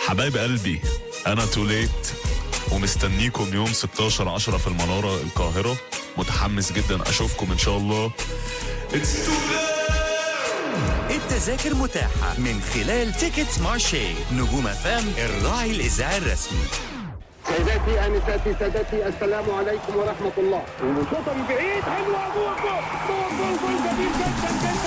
حبايب قلبي، انا توليت ومستنيكم يوم 16/10 في المنارة القاهرة. متحمس جدا اشوفكم ان شاء الله. التذاكر متاحة من خلال تيكتس مارشي. نجوم فام الراعي الإذاعي الرسمي. سيداتي انساتي سادتي، السلام عليكم ورحمه الله. وشوطه من بعيد حلوه، جول جول جول جول جميل جدا جدا